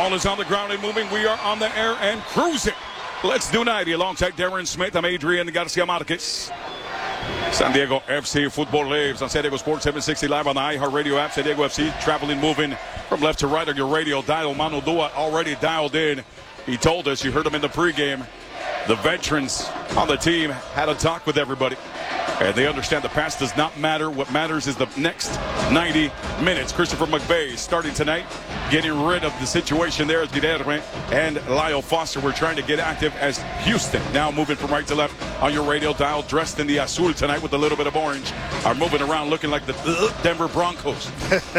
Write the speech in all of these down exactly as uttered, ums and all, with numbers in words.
Ball is on the ground and moving. We are on the air and cruising. Let's do ninety alongside Darren Smith. I'm Adrian Garcia Marquez. San Diego F C football lives on San Diego Sports seven sixty live on the iHeartRadio app. San Diego F C traveling, moving from left to right on your radio dial. Manu Dua already dialed in. He told us, you heard him in the pregame, the veterans on the team had a talk with everybody. And they understand the past does not matter. What matters is the next ninety minutes. Christopher McVay starting tonight, getting rid of the situation there as Guilherme and Lyle Foster were trying to get active as Houston. Now moving from right to left on your radio dial, dressed in the azul tonight with a little bit of orange, are moving around looking like the uh, Denver Broncos.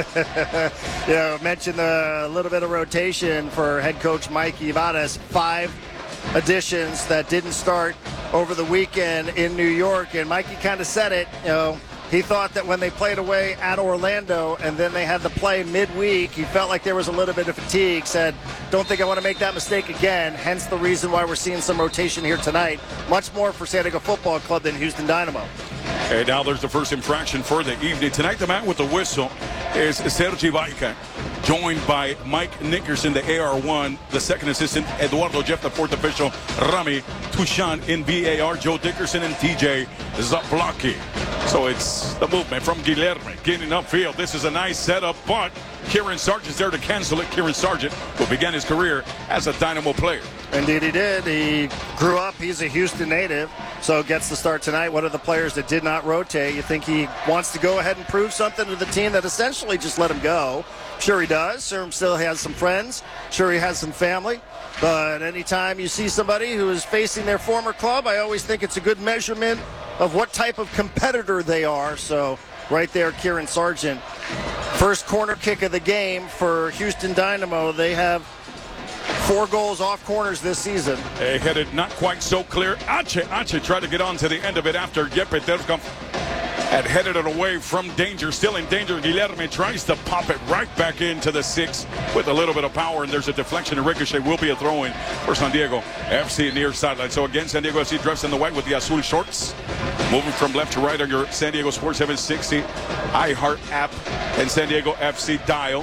Yeah, I mentioned a little bit of rotation for head coach Mike Ibanez. Five additions that didn't start over the weekend in New York, and Mikey kind of said it, you know, he thought that when they played away at Orlando and then they had to play midweek, he felt like there was a little bit of fatigue, said, don't think I want to make that mistake again, hence the reason why we're seeing some rotation here tonight. Much more for San Diego Football Club than Houston Dynamo. And now there's the first infraction for the evening. Tonight the man with the whistle is Sergi Vaica, joined by Mike Nickerson, the A R one, the second assistant, Eduardo Jeff, the fourth official, Rami Tushan in V A R, Joe Dickerson, and T J Zablocki. So it's the movement from Guilherme getting upfield. This is a nice setup, but Kieran Sargent's there to cancel it. Kieran Sargent, who began his career as a Dynamo player. Indeed he did. He grew up, he's a Houston native, so gets the start tonight. One of the players that did not rotate. You think he wants to go ahead and prove something to the team that essentially just let him go. Sure he does. Sure he still has some friends. Sure he has some family. But anytime you see somebody who is facing their former club, I always think it's a good measurement of what type of competitor they are. So right there, Kieran Sargent. First corner kick of the game for Houston Dynamo. They have four goals off corners this season. They headed not quite so clear. Ache, Ache tried to get on to the end of it after Yepe Terfkamp had headed it away from danger. Still in danger. Guilherme tries to pop it right back into the six with a little bit of power, and there's a deflection, and ricochet will be a throw-in for San Diego F C near sideline. So again, San Diego F C dressed in the white with the azul shorts. Moving from left to right on your San Diego Sports seven sixty iHeart app and San Diego F C dial.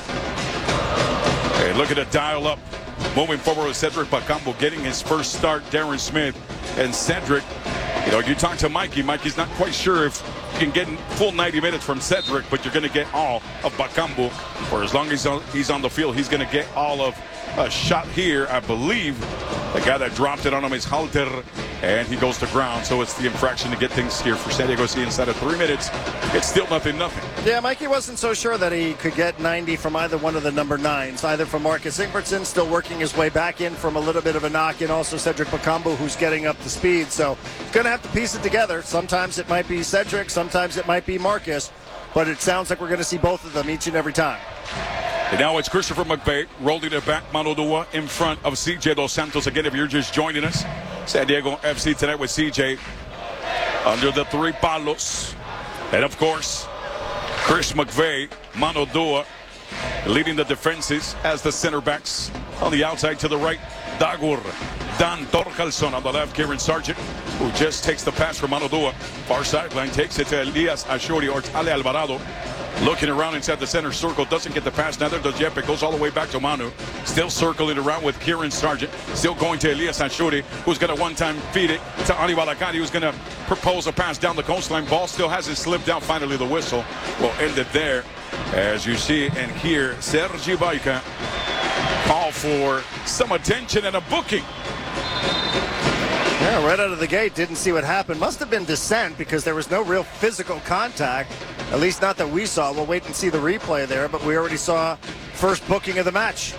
And look at the dial up. Moving forward with Cedric Bacambo getting his first start. Darren Smith and Cedric. You know, you talk to Mikey. Mikey's not quite sure if you can get full ninety minutes from Cedric, but you're going to get all of Bacambo. For as long as he's on the field, he's going to get all of a shot here. I believe the guy that dropped it on him is Halter, and he goes to ground. So it's the infraction to get things here for San Diego C inside of three minutes. It's still nothing, nothing. Yeah, Mikey wasn't so sure that he could get ninety from either one of the number nines, either from Marcus Ingvartson, still working his way back in from a little bit of a knock, and also Cedric Bacambo, who's getting up to speed. So going to have to piece it together. Sometimes it might be Cedric, sometimes it might be Marcus, but it sounds like we're going to see both of them each and every time. And now it's Christopher McVay rolling it back. Manu Dua in front of C J Dos Santos. Again, if you're just joining us, San Diego F C tonight with C J under the three palos. And of course, Chris McVay, Manu Dua leading the defenses as the center backs on the outside to the right. Dagur, Dan Torkelson on the left. Kieran Sargent, who just takes the pass from Manu Dua. Far sideline, takes it to Elias Ashuri or Ale Alvarado. Looking around inside the center circle, doesn't get the pass. Neither does Yepe. Goes all the way back to Manu. Still circling around with Kieran Sargent. Still going to Elias Ashuri, who's going to one-time feed it to Ani Balakadi, who's going to propose a pass down the coastline. Ball still hasn't slipped down. Finally, the whistle will end it there. As you see and hear, Sergi Vaica call for some attention and a booking. Yeah, right out of the gate, didn't see what happened. Must have been dissent because there was no real physical contact, at least not that we saw. We'll wait and see the replay there, but we already saw first booking of the match.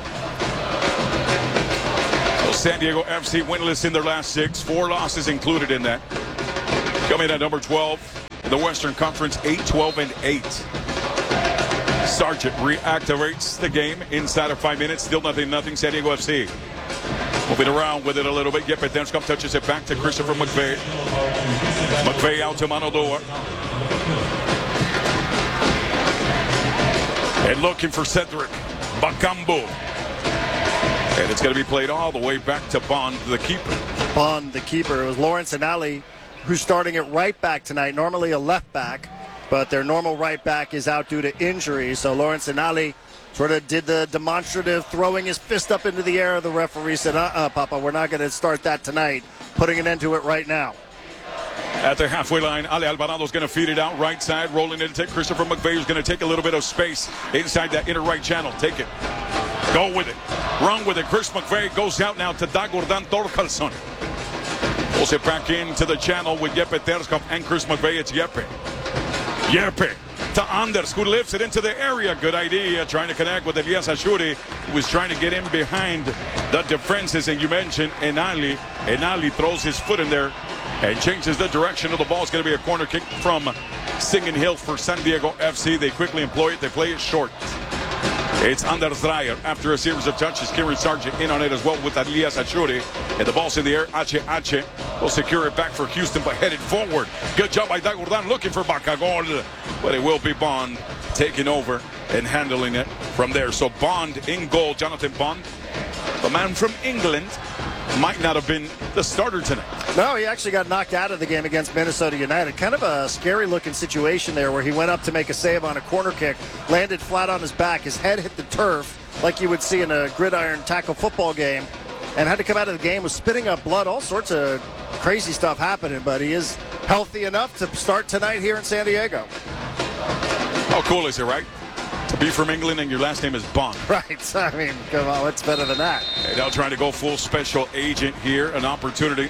So San Diego F C winless in their last six, four losses included in that. Coming at number twelve in the Western Conference, eight, twelve, and eight. Sargent reactivates the game inside of five minutes. Still nothing, nothing. San Diego F C moving around with it a little bit. Yepe Terfkamp touches it back to Christopher McVay. McVay out to Manu Dua. And looking for Cedric Bacambo. And it's going to be played all the way back to Bond, the keeper. Bond, the keeper. It was Lawrence Anali who's starting it right back tonight, normally a left back. but their normal right back is out due to injury. So Lawrence Enali sort of did the demonstrative throwing his fist up into the air. The referee said, uh-uh, Papa, we're not going to start that tonight, putting an end to it right now. At the halfway line, Ali Alvarado's going to feed it out right side, rolling it to take Christopher McVeigh, who's going to take a little bit of space inside that inner right channel. Take it. Go with it. Run with it. Chris McVeigh goes out now to Dagordan Torkalson. Pulls it back into the channel with Jeppe Terskov and Chris McVeigh. It's Jeppe. Jeppe to Anders, who lifts it into the area. Good idea. Trying to connect with Elias Ashuri, who was trying to get in behind the defenses. And you mentioned Enali. Enali throws his foot in there and changes the direction of the ball. It's going to be a corner kick from Singing Hill for San Diego F C. They quickly employ it. They play it short. It's Anders Dreyer after a series of touches. Kieran Sargent in on it as well with Elias Achuri. And the ball's in the air. Ache Ache will secure it back for Houston, but headed forward. Good job by Dagordan looking for Bacagol. But it will be Bond taking over and handling it from there. So Bond in goal. Jonathan Bond, the man from England, might not have been the starter tonight. No, he actually got knocked out of the game against Minnesota United. Kind of a scary-looking situation there where he went up to make a save on a corner kick, landed flat on his back, his head hit the turf like you would see in a gridiron tackle football game, and had to come out of the game with spitting up blood, all sorts of crazy stuff happening, but he is healthy enough to start tonight here in San Diego. How cool is it, right? To be from England and your last name is Bond. Right. I mean, come on, what's better than that? And now trying to go full special agent here. An opportunity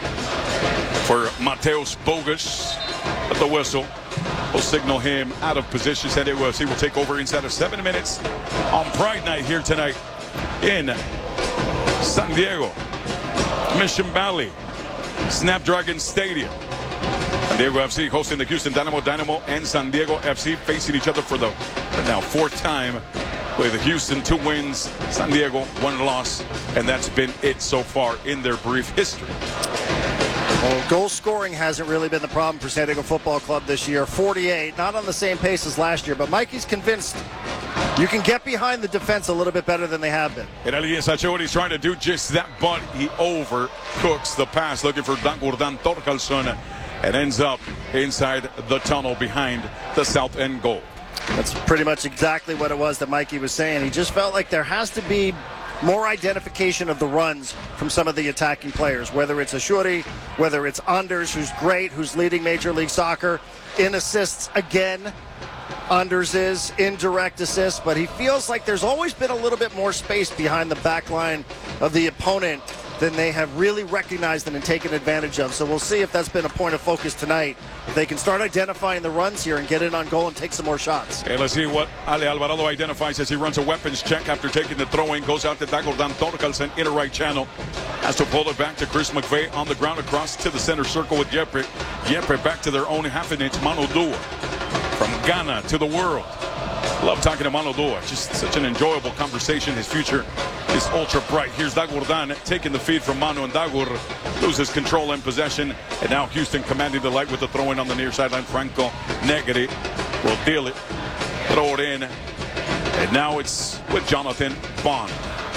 for Mateus Bogus at the whistle. Will signal him out of position. San Diego F C will take over inside of seven minutes on Pride Night here tonight in San Diego. Mission Valley, Snapdragon Stadium. San Diego F C hosting the Houston Dynamo. Dynamo and San Diego F C facing each other for the now fourth time with Houston two wins, San Diego one loss, and that's been it so far in their brief history. Well, goal scoring hasn't really been the problem for San Diego Football Club this year. forty-eight, not on the same pace as last year, but Mikey's convinced you can get behind the defense a little bit better than they have been. And Elias Achuri's trying to do just that, but he overcooks the pass, looking for Dagordan Torkalson, and ends up inside the tunnel behind the south end goal. That's pretty much exactly what it was that Mikey was saying. He just felt like there has to be more identification of the runs from some of the attacking players, whether it's Ashuri, whether it's Anders, who's great, who's leading Major League Soccer in assists again. Anders is in direct assists, but he feels like there's always been a little bit more space behind the back line of the opponent than they have really recognized and taken advantage of. So we'll see if that's been a point of focus tonight. If they can start identifying the runs here and get in on goal and take some more shots. Okay, let's see what Ali Alvarado identifies as he runs a weapons check after taking the throw-in. Goes out to Dagordan Torkalson, inner right channel. Has to pull it back to Chris McVeigh on the ground across to the center circle with Jeppe. Jeppe back to their own half an inch. Manu Dua from Ghana to the world. Love talking to Manu Dua. Just such an enjoyable conversation. His future is ultra bright. Here's Dagordan taking the feed from Manu, and Dagur loses control and possession. And now Houston commanding the light with the throw-in on the near sideline. Franco Negri will deal it, throw it in, and now it's with Jonathan Bond,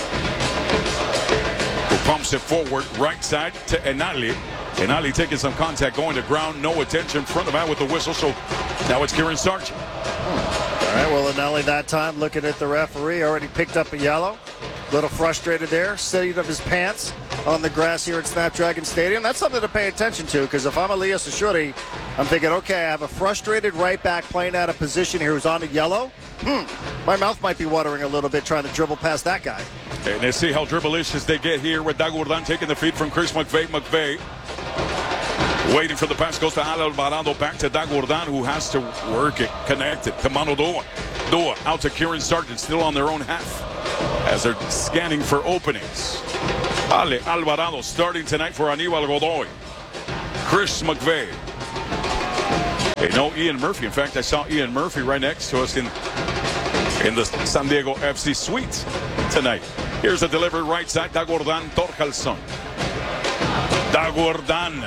who pumps it forward right side to Enali. Enali taking some contact, going to ground, no attention, front of out with the whistle. So now it's Kieran Sargent. All right, well, Enali that time looking at the referee, already picked up a yellow. A little frustrated there, sitting of his pants on the grass here at Snapdragon Stadium. That's something to pay attention to, because if I'm Elias Ashuri, I'm thinking, okay, I have a frustrated right back playing out of position here who's on a yellow. Hmm, my mouth might be watering a little bit trying to dribble past that guy. And let's see how dribblicious they get here with Dagordan taking the feed from Chris McVeigh. McVeigh waiting for the pass, goes to Ali Alvarado, back to Dagordan, who has to work it, connected to Manu Dua. Dua out to Kieran Sargent, still on their own half as they're scanning for openings. Ali Alvarado starting tonight for Aníbal Godoy. Chris McVeigh. Hey, no Ian Murphy. In fact, I saw Ian Murphy right next to us in, in the San Diego F C suite tonight. Here's a delivery right side, Dagordan Torkalson. Dagordan.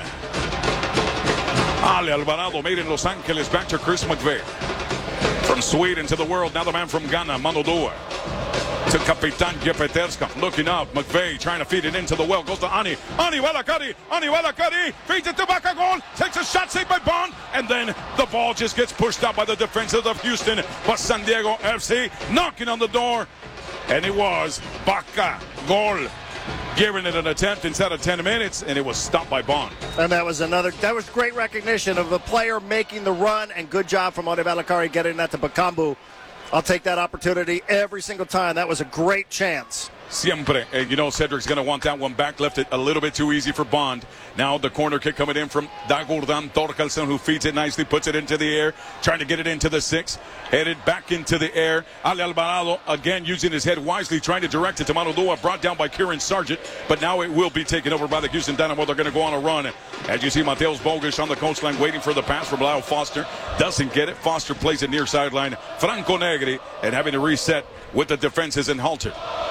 Ali Alvarado made in Los Angeles, back to Chris McVeigh. From Sweden to the world, now the man from Ghana, Manu Dua. to Kapitan Jepeterska. Looking up, McVay trying to feed it into the well. Goes to Ani. Ani Walakari. Ani Walakari. Feeds it to Baca goal. Takes a shot saved by Bond. And then the ball just gets pushed out by the defenses of Houston. But San Diego F C knocking on the door. And it was Baca goal. Giving it an attempt inside of ten minutes, and it was stopped by Bond. And that was another, that was great recognition of the player making the run, and good job from Oni Valakari getting that to Bakambu. I'll take that opportunity every single time. That was a great chance. Siempre. And you know Cedric's going to want that one back. Left it a little bit too easy for Bond. Now the corner kick coming in from Dagordan Torkelson, who feeds it nicely, puts it into the air, trying to get it into the six. Headed back into the air. Ali Alvarado, again, using his head wisely, trying to direct it to Manodua, brought down by Kieran Sargent. But now it will be taken over by the Houston Dynamo. They're going to go on a run. As you see, Mateus Bogusz on the coastline waiting for the pass from Lyle Foster. Doesn't get it. Foster plays it near sideline. Franco Negri, and having to reset with the defenses in Halter.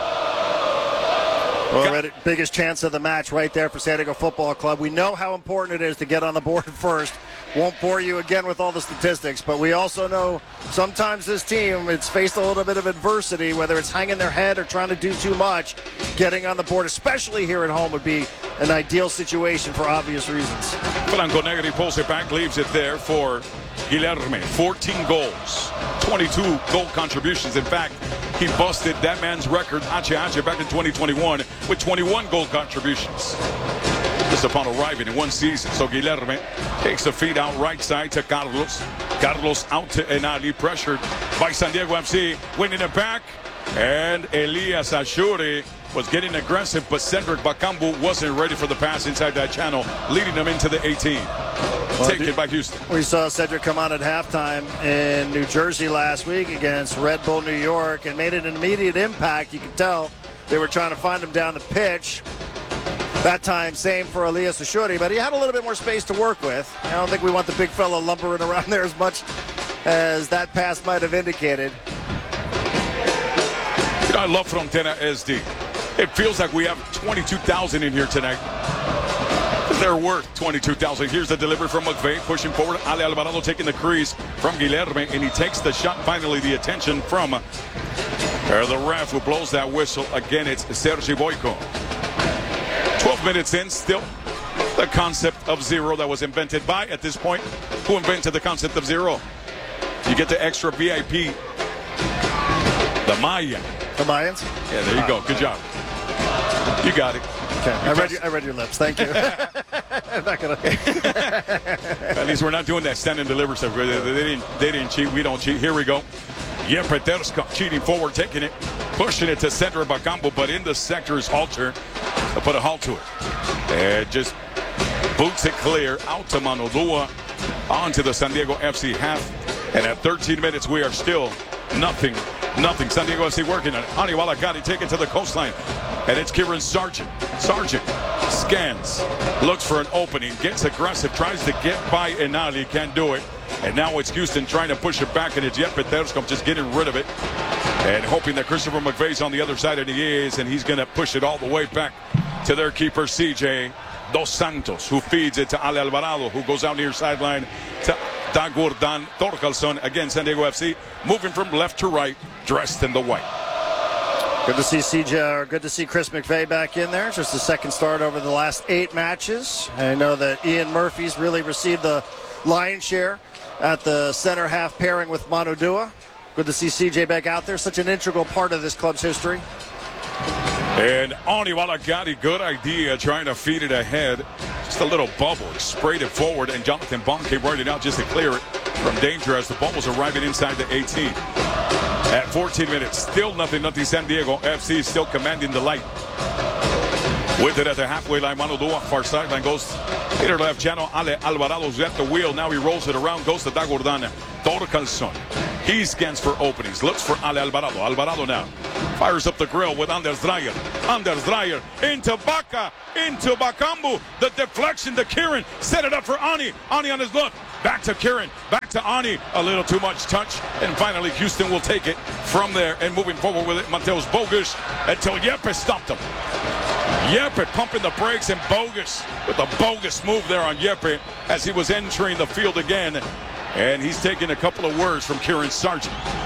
Well, biggest chance of the match right there for San Diego Football Club. We know how important it is to get on the board first. Won't bore you again with all the statistics, but we also know sometimes this team, it's faced a little bit of adversity, whether it's hanging their head or trying to do too much. Getting on the board, especially here at home, would be an ideal situation for obvious reasons. Franco Negri pulls it back, leaves it there for Guilherme. fourteen goals, twenty-two goal contributions. In fact, he busted that man's record, Ache Ache, back in twenty twenty-one with twenty-one goal contributions. Just upon arriving in one season. So Guilherme takes the feed out right side to Carlos. Carlos out to Enali, pressured by San Diego F C, winning it back. And Elias Ashuri was getting aggressive, but Cedric Bakambu wasn't ready for the pass inside that channel, leading them into the eighteen. Well, taken by Houston. We saw Cedric come on at halftime in New Jersey last week against Red Bull New York and made an immediate impact. You could tell they were trying to find him down the pitch. That time, same for Elias Ashuri, but he had a little bit more space to work with. I don't think we want the big fella lumbering around there as much as that pass might have indicated. You know, I love Frontera S D. It feels like we have twenty-two thousand in here tonight. They're worth twenty-two thousand. Here's the delivery from McVay, pushing forward. Ali Alvarado taking the crease from Guilherme, and he takes the shot. Finally, the attention from uh, the ref who blows that whistle. Again, it's Sergi Boyko. twelve minutes in, still the concept of zero that was invented by, at this point, who invented the concept of zero? You get the extra V I P. The Maya. The Mayans? Yeah, there you go. Good job. You got it. Okay. I read, your, I read your lips. Thank you. I'm not gonna. At least we're not doing that stand and deliver stuff. They, they didn't. They didn't cheat. We don't cheat. Here we go. Jepeterska cheating forward, taking it, pushing it to center Bakambu, but in the sector is Halter. To put a halt to it. And just boots it clear out to Manodua, onto the San Diego F C half. And at thirteen minutes, we are still nothing. Nothing. San Diego F C working on it. Ani Walakari taken to the coastline. And it's Kieran Sargent. Sargent scans, looks for an opening, gets aggressive, tries to get by Enali, can't do it. And now it's Houston trying to push it back, and it's Jepeterska just getting rid of it. And hoping that Christopher McVay's on the other side, and he is, and he's going to push it all the way back to their keeper, C J Dos Santos, who feeds it to Ali Alvarado, who goes out near sideline to Dagordan Torkelson. Again, San Diego F C moving from left to right, dressed in the white. Good to see C J, or good to see Chris McVay back in there. Just the second start over the last eight matches. I know that Ian Murphy's really received the lion's share at the center half pairing with Manodua. Good to see C J back out there, such an integral part of this club's history. And Ani Walakari, good idea, trying to feed it ahead. Just a little bubble, sprayed it forward, and Jonathan Bond came running out just to clear it from danger as the ball was arriving inside the eighteen. At fourteen minutes, still nothing, nothing. San Diego F C still commanding the light. With it at the halfway line, Manodua, far sideline, goes hitter left channel. Ale Alvarado's at the wheel. Now he rolls it around, goes to Dagordan Torkelson. He scans for openings, looks for Ale Alvarado. Alvarado now fires up the grill with Anders Dreyer. Anders Dreyer into Baca, into Bakambu. The deflection to Kieran. Set it up for Ani. Ani on his look. Back to Kieran. Back to Ani. A little too much touch. And finally, Houston will take it from there. And moving forward with it, Mateus Bogusz until Yepes stopped him. Yepe pumping the brakes, and Bogusz with a bogus move there on Yepe as he was entering the field again. And he's taking a couple of words from Kieran Sargent.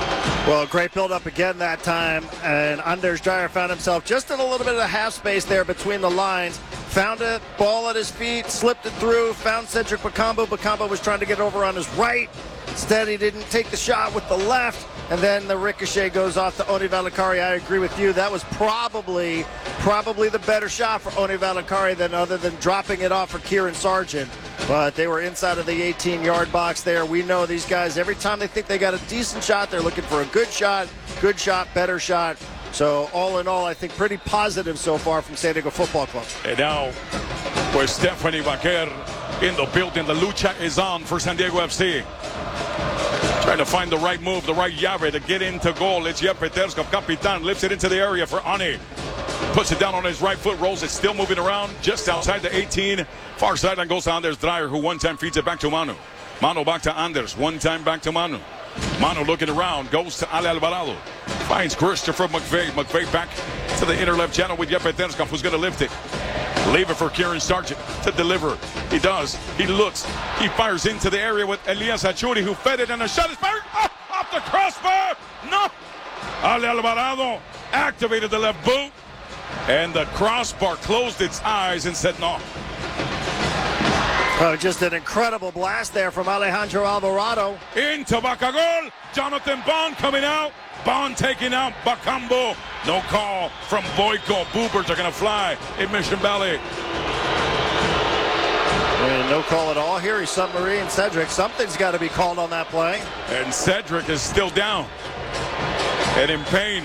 Well, great build-up again that time, and Anders Dreyer found himself just in a little bit of a half space there between the lines. Found it, ball at his feet, slipped it through, found Cedric Bakambu. Bakambu was trying to get over on his right. Instead, he didn't take the shot with the left, and then the ricochet goes off to Oni Valakari. I agree with you. That was probably, probably the better shot for Oni Valakari than other than dropping it off for Kieran Sargent. But they were inside of the eighteen-yard box there. We know these guys, every time they think they got a decent shot, they're looking for a good shot, good shot, better shot. So all in all, I think pretty positive so far from San Diego Football Club. And now, with Stephanie Baquer in the building, the lucha is on for San Diego F C. Trying to find the right move, the right llave to get into goal. It's Jeppe Terskov, Capitan, lifts it into the area for Ani. Puts it down on his right foot, rolls it, still moving around just outside the eighteen. Far sideline goes to Anders Dreyer, who one time feeds it back to Manu. Manu back to Anders, one time back to Manu. Manu looking around, goes to Ale Alvarado. Finds Christopher McVeigh. McVeigh back to the inner left channel with Jeppe Terskov, who's going to lift it. Leave it for Kieran Sargent to deliver. He does. He looks. He fires into the area with Elias Achuri, who fed it, and a shot is fired. Oh, off the crossbar. No. Ale Alvarado activated the left boot, and the crossbar closed its eyes and said no. Oh, just an incredible blast there from Alejandro Alvarado. Into Bacagol. Jonathan Bond coming out. Bond taking out Bakambu. No call from Boyko. Boobers are going to fly in Mission Valley. And no call at all here. He's submarine Cedric. Something's got to be called on that play. And Cedric is still down and in pain.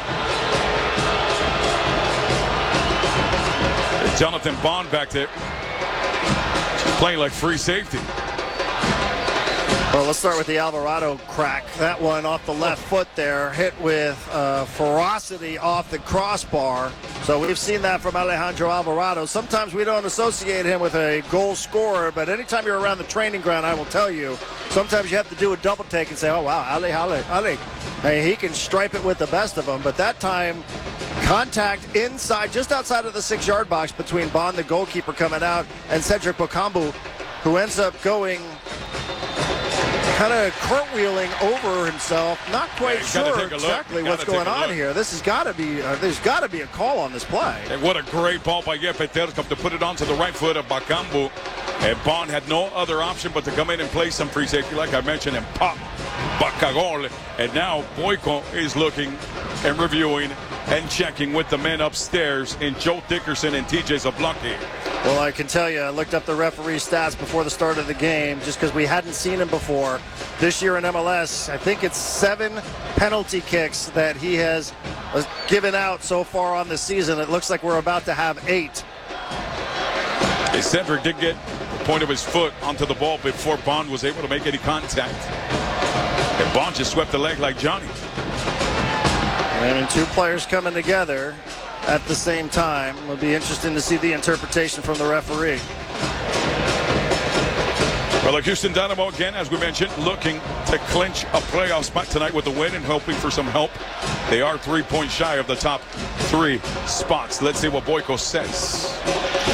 And Jonathan Bond back there. She's playing like free safety. Well, let's start with the Alvarado crack. That one off the left foot there, hit with uh, ferocity off the crossbar. So we've seen that from Alejandro Alvarado. Sometimes we don't associate him with a goal scorer, but anytime you're around the training ground, I will tell you, sometimes you have to do a double take and say, oh, wow, Ale, Ale, Ale. Hey, he can stripe it with the best of them, but that time, contact inside, just outside of the six-yard box between Bond, the goalkeeper, coming out, and Cedric Bakambu, who ends up going kind of cartwheeling over himself. Not quite yeah, sure exactly what's going on here. This has got to be, uh, there's got to be a call on this play. And what a great ball by Jeppe Terskov to put it onto the right foot of Bakambu. And Bond had no other option but to come in and play some free safety, like I mentioned, and pop Bacagol. And now Boyko is looking and reviewing and checking with the men upstairs in Joe Dickerson and T J Zablocki. Well, I can tell you, I looked up the referee stats before the start of the game just because we hadn't seen him before. This year in M L S, I think it's seven penalty kicks that he has given out so far on the season. It looks like we're about to have eight. Hey, Cedric did get the point of his foot onto the ball before Bond was able to make any contact. And Bond just swept the leg like Johnny. And two players coming together at the same time. It'll be interesting to see the interpretation from the referee. Well, the Houston Dynamo, again, as we mentioned, looking to clinch a playoff spot tonight with the win and hoping for some help. They are three points shy of the top three spots. Let's see what Boyko says.